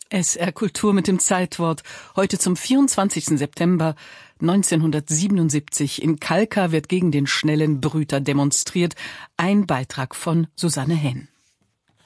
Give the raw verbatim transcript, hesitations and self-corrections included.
S R Kultur mit dem Zeitwort. Heute zum vierundzwanzigsten September neunzehnhundertsiebenundsiebzig. In Kalkar wird gegen den schnellen Brüter demonstriert. Ein Beitrag von Susanne Henn.